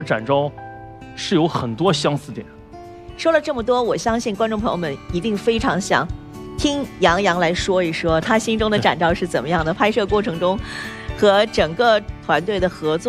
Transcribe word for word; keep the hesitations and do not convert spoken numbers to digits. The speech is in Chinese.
展昭是有很多相似点。 说了这么多，我相信观众朋友们一定非常想听杨洋来说一说他心中的展昭是怎么样的，拍摄过程中和整个团队的合作。